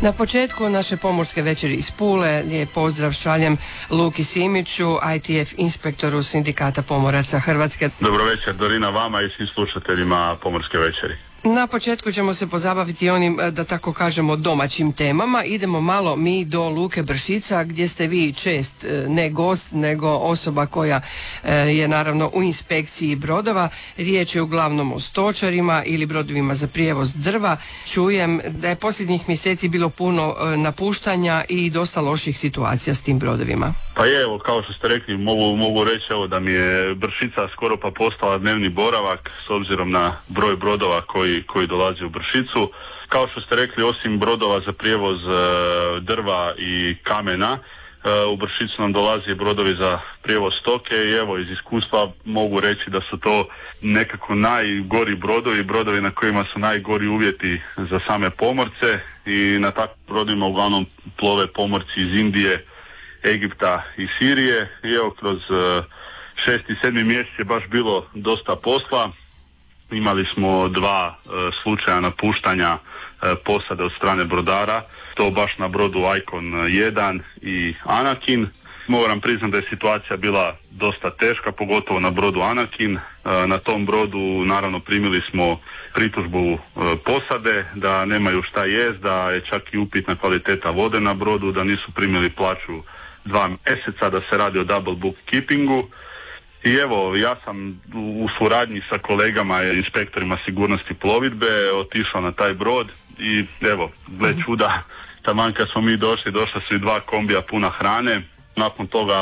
Na početku naše pomorske večeri iz Pule lijep pozdrav šaljem Luki Simiću, ITF inspektoru Sindikata pomoraca Hrvatske. Dobro večer Dorina vama i svim slušateljima pomorske večeri. Na početku ćemo se pozabaviti onim, da tako kažemo, domaćim temama. Idemo malo mi do Luke Bršica, gdje ste vi čest, ne gost, nego osoba koja je naravno u inspekciji brodova. Riječ je uglavnom o stočarima ili brodovima za prijevoz drva. Čujem da je posljednjih mjeseci bilo puno napuštanja i dosta loših situacija s tim brodovima. Pa je, evo, kao što ste rekli, mogu reći evo, da mi je Bršica skoro pa postala dnevni boravak s obzirom na broj brodova koji dolazi u Bršicu. Kao što ste rekli, osim brodova za prijevoz drva i kamena, u Bršicu nam dolazi brodovi za prijevoz stoke i evo, iz iskustva mogu reći da su to nekako najgori brodovi na kojima su najgori uvjeti za same pomorce i na takvim brodima uglavnom plove pomorci iz Indije, Egipta i Sirije i evo, kroz 6. i 7. mjesec je baš bilo dosta posla. Imali smo 2 slučaja napuštanja posade od strane brodara, to baš na brodu Icon 1 i Anakin. Moram priznati da je situacija bila dosta teška, pogotovo na brodu Anakin. Na tom brodu naravno primili smo pritužbu posade da nemaju šta jest, da je čak i upitna kvaliteta vode na brodu, da nisu primili plaću 2 mjeseca, da se radi o double bookkeepingu. I evo, ja sam u suradnji sa kolegama i inspektorima sigurnosti plovidbe otišao na taj brod i evo, gle čuda, taman kad smo mi došla su i 2 kombija puna hrane. Nakon toga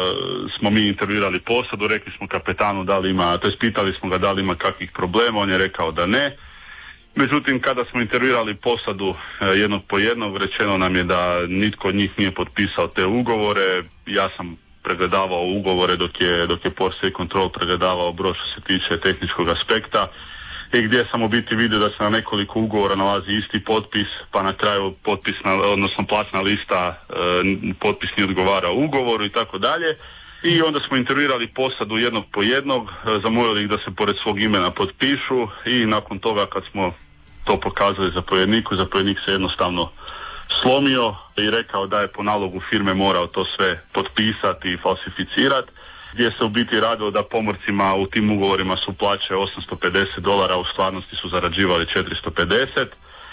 smo mi intervjuirali posadu, rekli smo kapetanu da li ima, pitali smo ga da li ima kakvih problema, on je rekao da ne. Međutim, kada smo intervjuirali posadu jednog po jednog, rečeno nam je da nitko od njih nije potpisao te ugovore. Ja sam pregledavao ugovore dok je Port State Control pregledavao brod što se tiče tehničkog aspekta i gdje sam u biti vidio da se na nekoliko ugovora nalazi isti potpis, pa na kraju odnosno platna lista potpis nije odgovara ugovoru i tako dalje. I onda smo intervjuirali posadu jednog po jednog, zamolili ih da se pored svog imena potpišu i nakon toga kad smo to pokazali zapovjednik se jednostavno slomio i rekao da je po nalogu firme morao to sve potpisati i falsificirati, gdje se u biti radilo da pomorcima u tim ugovorima su plaće $850, u stvarnosti su zarađivali 450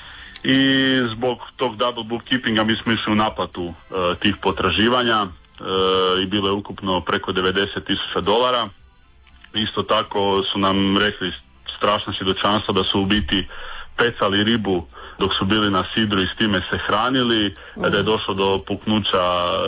i zbog tog double bookkeepinga mi smo išli u naplatu tih potraživanja i bilo je ukupno preko $90,000. Isto tako su nam rekli strašno svjedočanstvo da su u biti pecali ribu dok su bili na sidru i s time se hranili, da je došlo do puknuća,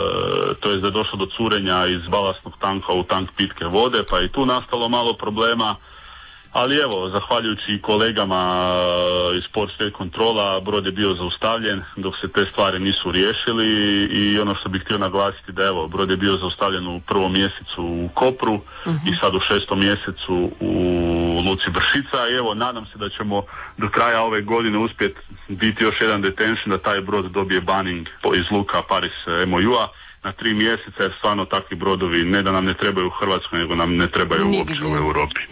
to jest da je došlo do curenja iz balastnog tanka u tank pitke vode, pa je tu nastalo malo problema. Ali evo, zahvaljujući kolegama iz Port State Controla, brod je bio zaustavljen dok se te stvari nisu riješili i ono što bih htio naglasiti da evo, brod je bio zaustavljen u 1. mjesecu u Kopru i sad u 6. mjesecu u Luci Bršica i evo, nadam se da ćemo do kraja ove godine uspjeti biti još jedan detention da taj brod dobije banning iz luka Paris MOU-a na 3 mjeseca, jer stvarno takvi brodovi ne da nam ne trebaju u Hrvatskoj, nego nam ne trebaju uopće u Europi.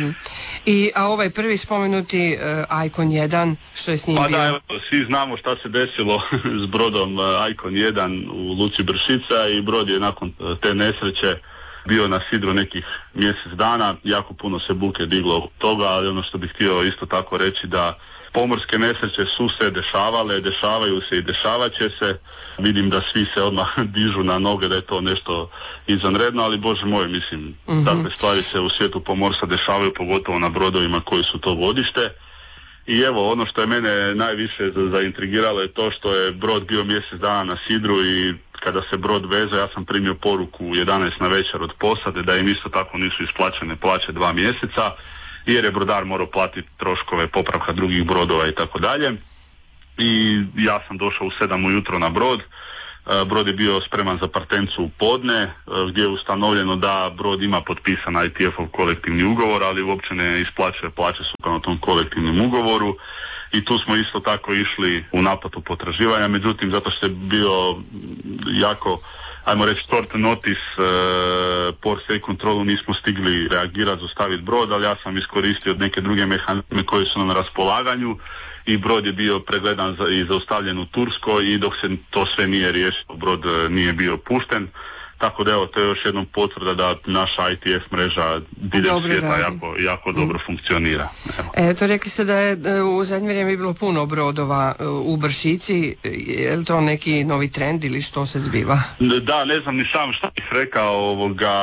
A ovaj prvi spomenuti Icon 1, što je s njim bio? Pa da, svi znamo šta se desilo s brodom Icon 1 u Luci Bršica i brod je nakon te nesreće bio na sidru nekih mjesec dana, jako puno se buke diglo od toga, ali ono što bih htio isto tako reći da pomorske nesreće su se dešavale, dešavaju se i dešavat će se. Vidim da svi se odmah dižu na noge da je to nešto izvanredno, ali Bože moj, mislim, takve stvari se u svijetu pomorstva dešavaju, pogotovo na brodovima koji su to vodište. I evo, ono što je mene najviše zaintrigiralo je to što je brod bio mjesec dana na sidru i kada se brod vezao, ja sam primio poruku u 11 na večer od posade da im isto tako nisu isplaćene plaće 2 mjeseca, jer je brodar morao platiti troškove popravka drugih brodova i tako dalje. I ja sam došao u 7 ujutro na brod. Brod je bio spreman za partencu u podne, gdje je ustanovljeno da brod ima potpisan ITF-ov kolektivni ugovor, ali uopće ne isplaćuje plaće sukladno tom kolektivnom ugovoru. I tu smo isto tako išli u naplatu potraživanja, međutim zato što je bio jako, ajmo reći, short notice, Port State Controlu nismo stigli reagirati, zaustaviti brod, ali ja sam iskoristio neke druge mehanizme koji su nam na raspolaganju i brod je bio pregledan i zaustavljen u Turskoj i dok se to sve nije riješilo, brod nije bio pušten. Tako da evo, to je još jednom potvrda da naša ITF mreža diljem svijeta jako dobro funkcionira. To rekli ste da je u zadnje vrijeme bilo puno brodova u Bršici. Je li to neki novi trend ili što se zbiva? Da, ne znam ni sam šta bih rekao.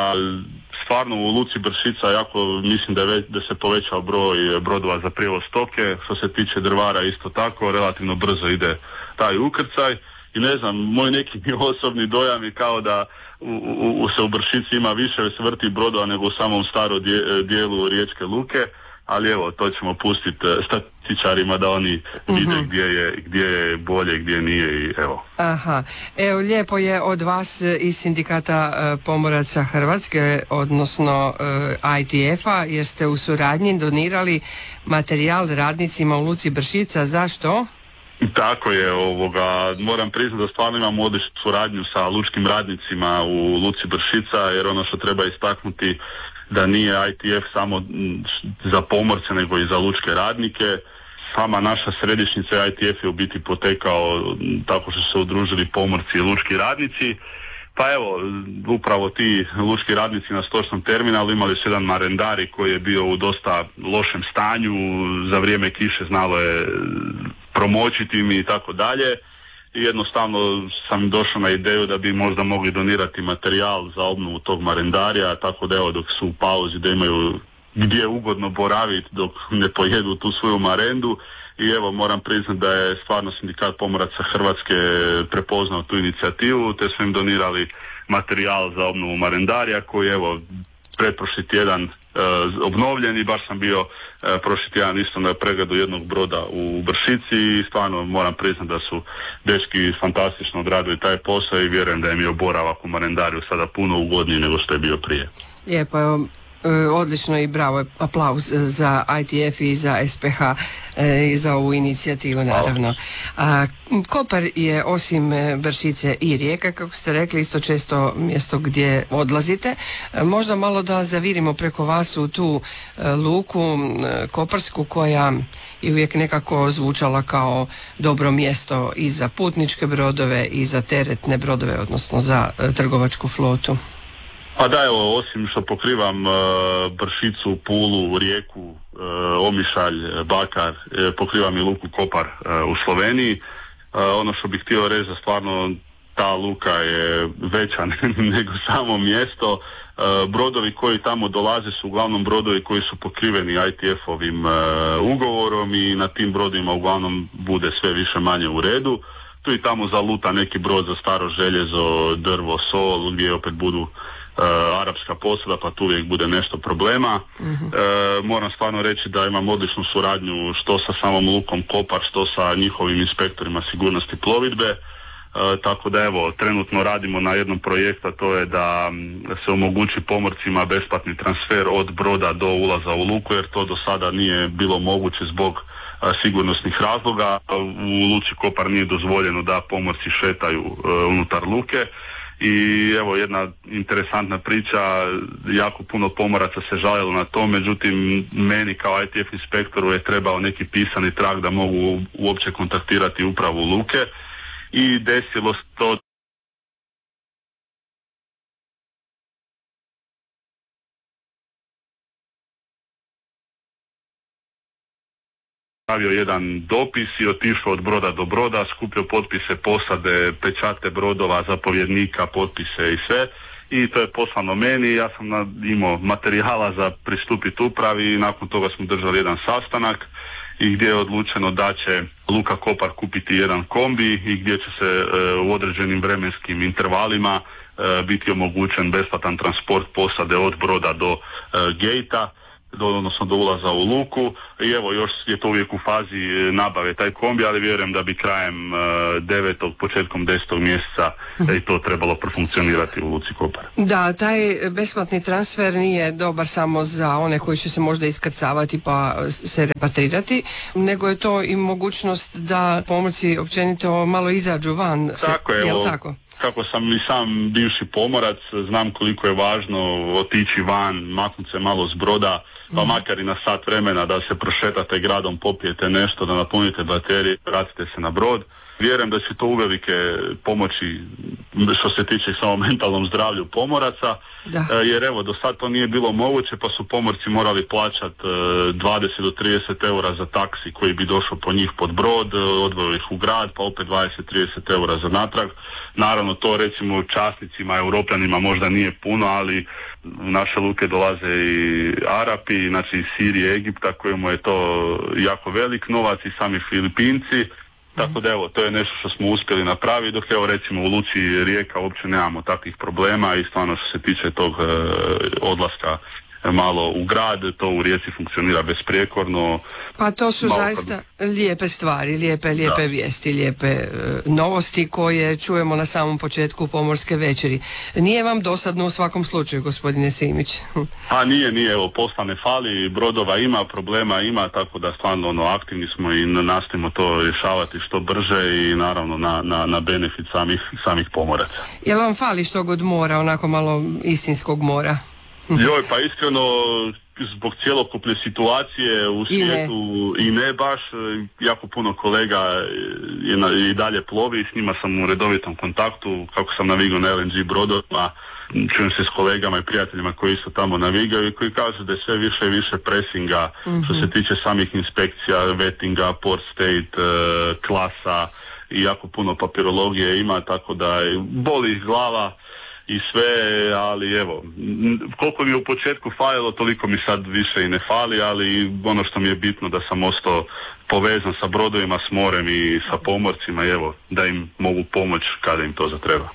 Stvarno u luci Bršica jako mislim da se povećao broj brodova za prijevoz stoke. Što se tiče drvara isto tako, relativno brzo ide taj ukrcaj. I ne znam, moj neki osobni dojam je kao da se u Bršici ima više vrti brodova nego u samom starom dijelu riječke luke, ali evo, to ćemo pustiti statističarima da oni vide gdje je bolje, gdje nije i evo. Aha, evo lijepo je od vas iz Sindikata pomoraca Hrvatske, odnosno ITF-a, jer ste u suradnji donirali materijal radnicima u luci Bršica. Zašto? Tako je, moram priznati da stvarno imamo odličnu suradnju sa lučkim radnicima u luci Bršica, jer ono što treba istaknuti da nije ITF samo za pomorce nego i za lučke radnike. Sama naša središnjica ITF je u biti potekao tako što su se udružili pomorci i lučki radnici. Pa evo, upravo ti lučki radnici na stočnom terminalu imali su jedan marendari koji je bio u dosta lošem stanju, za vrijeme kiše znalo je promočiti mi i tako dalje. I jednostavno sam došao na ideju da bi možda mogli donirati materijal za obnovu tog marendarija, tako da evo dok su u pauzi da imaju gdje ugodno boraviti dok ne pojedu tu svoju marendu. I evo moram priznati da je stvarno Sindikat pomoraca Hrvatske prepoznao tu inicijativu, te smo im donirali materijal za obnovu marendarija koji evo pretprošli tjedan obnovljen i baš sam bio prošli tjedan isto na pregledu jednog broda u Bršici i stvarno moram priznati da su dečki fantastično odradili taj posao i vjerujem da im je boravak u marendariju sada puno ugodniji nego što je bio prije. Lijepo, evo, odlično i bravo, aplauz za ITF i za SPH i za ovu inicijativu naravno. Kopar je osim Bršice i Rijeka, kako ste rekli, isto često mjesto gdje odlazite. Možda malo da zavirimo preko vas u tu luku koparsku koja je uvijek nekako zvučala kao dobro mjesto i za putničke brodove i za teretne brodove, odnosno za trgovačku flotu. Pa da, evo, osim što pokrivam Bršicu, Pulu, Rijeku, Omišalj, Bakar, pokrivam i luku Kopar u Sloveniji. Ono što bih htio reći da stvarno ta luka je veća nego samo mjesto. Brodovi koji tamo dolaze su uglavnom brodovi koji su pokriveni ITF-ovim ugovorom i na tim brodovima uglavnom bude sve više manje u redu. Tu i tamo zaluta neki brod za staro željezo, drvo, sol, gdje opet budu arapska posada, pa tu uvijek bude nešto problema. Moram stvarno reći da imam odličnu suradnju što sa samom lukom Kopar, što sa njihovim inspektorima sigurnosti plovidbe. Tako da evo, trenutno radimo na jednom projektu, a to je da se omogući pomorcima besplatni transfer od broda do ulaza u luku, jer to do sada nije bilo moguće zbog sigurnosnih razloga. U luci Kopar nije dozvoljeno da pomorci šetaju unutar luke. I evo jedna interesantna priča, jako puno pomoraca se žalilo na to, međutim meni kao ITF inspektoru je trebao neki pisani trag da mogu uopće kontaktirati upravu luke i desilo se to stavio jedan dopis i otišao od broda do broda, skupio potpise posade, pečate brodova, zapovjednika, potpise i sve. I to je poslano meni, ja sam imao materijala za pristupiti upravi i nakon toga smo držali jedan sastanak i gdje je odlučeno da će luka Kopar kupiti jedan kombi i gdje će se u određenim vremenskim intervalima biti omogućen besplatan transport posade od broda do gejta, odnosno do ulaza u luku. I evo, još je to uvijek u fazi nabave taj kombi, ali vjerujem da bi krajem 9. početkom 10. mjeseca i to trebalo profunkcionirati u luci Kopar. Da, taj besplatni transfer nije dobar samo za one koji će se možda iskrcavati pa se repatrirati, nego je to i mogućnost da pomorci općenito malo izađu van. Tako je, jel tako? kako sam i sam bivši pomorac, znam koliko je važno otići van, maknuti se malo s broda, pa makar i na sat vremena da se prošetate gradom, popijete nešto, da napunite baterije, vratite se na brod. Vjerujem da će to uvelike pomoći što se tiče samo mentalnom zdravlju pomoraca, jer evo do sad to nije bilo moguće, pa su pomorci morali plaćati 20 do 30 eura za taksi koji bi došao po njih pod brod, odveo ih u grad, pa opet 20-30 eura za natrag. Naravno to recimo časnicima, europljanima možda nije puno, ali u naše luke dolaze i Arapi, znači iz Sirije, Egipta, kojemu je to jako velik novac, i sami Filipinci. Tako da evo, to je nešto što smo uspjeli napraviti, dok evo recimo u luci Rijeka uopće nemamo takvih problema i stvarno što se tiče tog odlaska malo u grad, to u Rijeci funkcionira besprijekorno. Pa to su zaista lijepe stvari, lijepe vijesti, lijepe novosti koje čujemo na samom početku pomorske večeri. Nije vam dosadno u svakom slučaju, gospodine Simić? A nije, evo, posla ne fali, brodova ima, problema ima, tako da stvarno aktivni smo i nastojimo to rješavati što brže i naravno na benefit samih pomoraca. Jel vam fali što god mora, onako malo istinskog mora? Joj, pa iskreno, zbog cjelokupne situacije u svijetu i ne baš, jako puno kolega i dalje plovi, s njima sam u redovitom kontaktu, kako sam navigao na LNG brodovima, čujem se s kolegama i prijateljima koji su tamo navigaju i koji kažu da je sve više i više presinga što se tiče samih inspekcija, vettinga, port state, klasa i jako puno papirologije ima, tako da boli ih glava i sve, ali evo, koliko mi je u početku falilo, toliko mi sad više i ne fali, ali ono što mi je bitno da sam ostao povezan sa brodovima, s morem i sa pomorcima, i evo, da im mogu pomoći kada im to zatreba.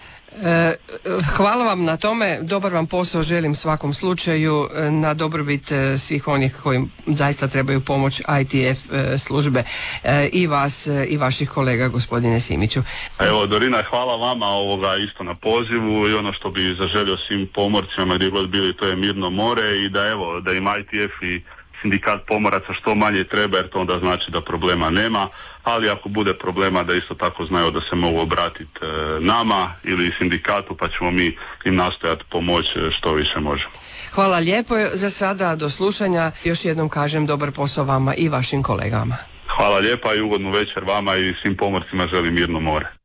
Hvala vam na tome, dobar vam posao želim svakom slučaju, na dobrobit svih onih koji zaista trebaju pomoć ITF službe, i vas i vaših kolega, gospodine Simiću. Evo, Dorina, hvala vama isto na pozivu, i ono što bi zaželio svim pomorcima gdje god bili, to je mirno more, i da evo, da im ITF i sindikat pomoraca što manje treba, jer to onda znači da problema nema, ali ako bude problema da isto tako znaju da se mogu obratiti nama ili sindikatu, pa ćemo mi im nastojati pomoći što više možemo. Hvala lijepo, za sada do slušanja, još jednom kažem dobar posao vama i vašim kolegama. Hvala lijepa i ugodnu večer vama i svim pomorcima želim mirno more.